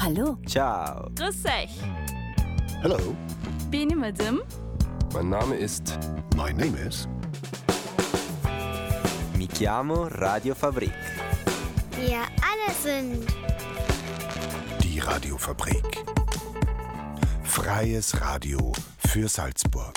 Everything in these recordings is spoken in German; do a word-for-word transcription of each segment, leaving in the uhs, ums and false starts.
Hallo. Ciao. Grüß euch. Hello. Bin ich mit dem? Mein Name ist... My name is... Mi chiamo Radio Fabrik. Wir alle sind Die Radiofabrik. Freies Radio für Salzburg.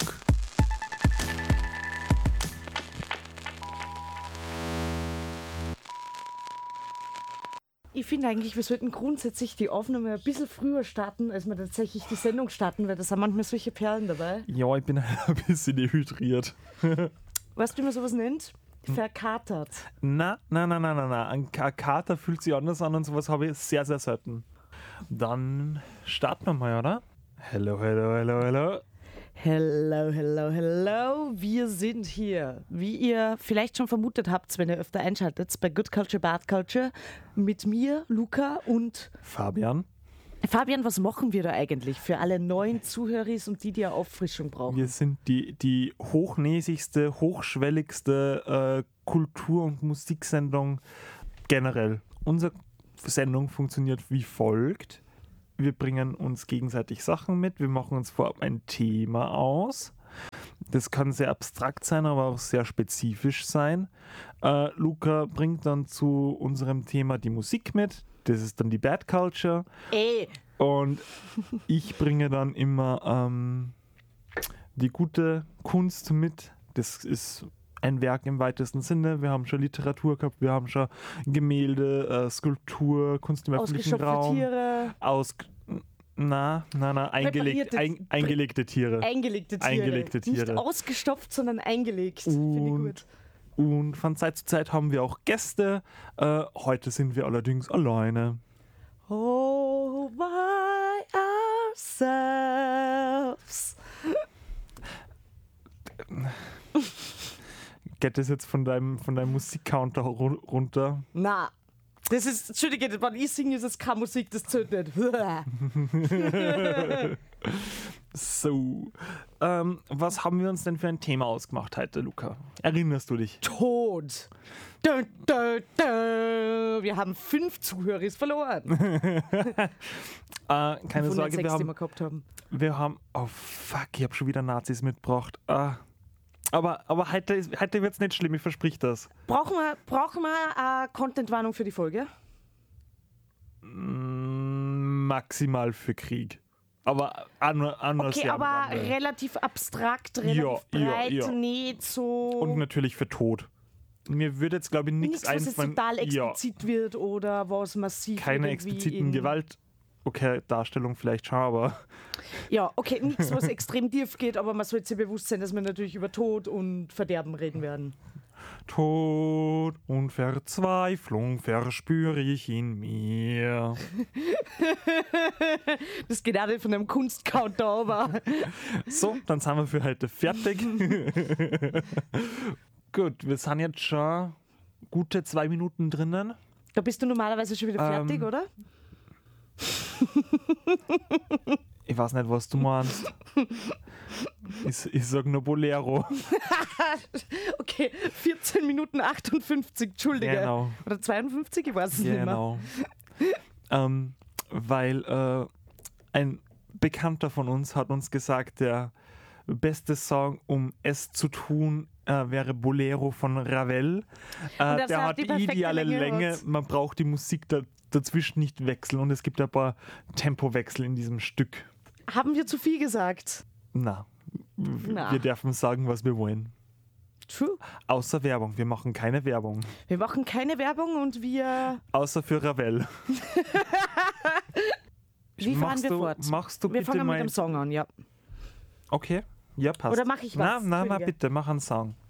Ich finde eigentlich, wir sollten grundsätzlich die Aufnahme ein bisschen früher starten, als wir tatsächlich die Sendung starten, weil da sind manchmal solche Perlen dabei. Ja, ich bin ein bisschen dehydriert. Weißt du, wie man sowas nennt? Verkatert. Na, na, na, na, na, na. Ein K- Kater fühlt sich anders an und sowas habe ich sehr, sehr selten. Dann starten wir mal, oder? Hello, hello, hello, hello. Hello, hello, hello. Wir sind hier, wie ihr vielleicht schon vermutet habt, wenn ihr öfter einschaltet, bei Good Culture, Bad Culture mit mir, Luca und Fabian. Fabian, was machen wir da eigentlich für alle neuen Zuhörer und die, die eine Auffrischung brauchen? Wir sind die, die hochnäsigste, hochschwelligste äh, Kultur- und Musiksendung generell. Unsere Sendung funktioniert wie folgt. Wir bringen uns gegenseitig Sachen mit, wir machen uns vorab ein Thema aus. Das kann sehr abstrakt sein, aber auch sehr spezifisch sein. Äh, Luca bringt dann zu unserem Thema die Musik mit. Das ist dann die Bad Culture. Ey! Und ich bringe dann immer ähm, die gute Kunst mit. Das ist ein Werk im weitesten Sinne. Wir haben schon Literatur gehabt, wir haben schon Gemälde, äh, Skulptur, Kunst im öffentlichen Ausgestopfte Raum. Tiere. Aus, na, na, na, eingelegt, Präparierte- ein, eingelegte Tiere. Eingelegte Tiere. Eingelegte Tiere. Nicht ausgestopft, sondern eingelegt. Finde ich Und- gut. Und von Zeit zu Zeit haben wir auch Gäste. Äh, heute sind wir allerdings alleine. Oh, by ourselves. Geht das jetzt von deinem, von deinem Musikcounter ru- runter? Na, das ist, Entschuldige, wenn ich singe, ist das keine Musik, das zählt nicht. So, ähm, was haben wir uns denn für ein Thema ausgemacht heute, Luca? Erinnerst du dich? Tod. Dö, dö, dö. Wir haben fünf Zuhörer verloren. Äh, keine Von den Sorge, sechs, wir die haben, wir gehabt haben. wir haben, oh fuck, ich habe schon wieder Nazis mitgebracht. Ah. Aber, aber heute, ist- heute wird es nicht schlimm, ich versprich das. Brauchen wir, brauchen wir eine Content-Warnung für die Folge? Mm, maximal für Krieg. Aber an, anders Okay, ja am aber Rande. relativ abstrakt, relativ Ja, ja, breit, ja. nicht so... Und natürlich für Tod. Mir würde jetzt, glaube ich, nichts nichts, was jetzt einfallen. total Ja, explizit wird oder was massiv keine irgendwie expliziten in, Gewalt. Okay, Darstellung vielleicht schon, aber Ja, okay, nichts, was extrem tief geht, aber man sollte sich bewusst sein, dass wir natürlich über Tod und Verderben reden werden. Tod und Verzweiflung verspüre ich in mir. Das geht auch nicht von einem Kunstcounter, aber So, dann sind wir für heute fertig. Gut, wir sind jetzt schon gute zwei Minuten drinnen. da bist du normalerweise schon wieder fertig, Ähm, oder? Ich weiß nicht, was du meinst. Ich, ich sag nur Bolero. Okay, vierzehn Minuten achtundfünfzig, Entschuldige. Genau. Oder zweiundfünfzig, ich weiß es nicht mehr. Genau. ähm, weil äh, ein Bekannter von uns hat uns gesagt, der beste Song, um es zu tun, äh, wäre Bolero von Ravel. Äh, das der hat hat die die perfekte ideale Länge, Länge, was? man braucht die Musik da, dazwischen nicht wechseln und es gibt ein paar Tempowechsel in diesem Stück. Haben wir zu viel gesagt? Na, w- Na. wir dürfen sagen, was wir wollen. True. Außer Werbung. Wir machen keine Werbung. Wir machen keine Werbung und wir... Außer für Ravel. Wie fahren machst wir du, fort? Machst du Wir bitte fangen mal... mit dem Song an, ja. Okay, ja, passt. Oder mach ich was? Na, na, na, Entschuldige. bitte, mach einen Song.